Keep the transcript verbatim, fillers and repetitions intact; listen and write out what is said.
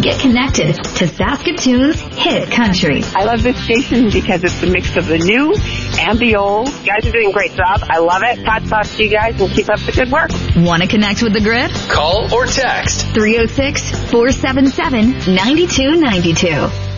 Get connected to Saskatoon's hit country. I love this station because it's a mix of the new and the old. You guys are doing a great job. I love it. Hats off to you guys and keep up the good work. Want to connect with the Grid? Call or text three oh six, four seven seven, nine two nine two.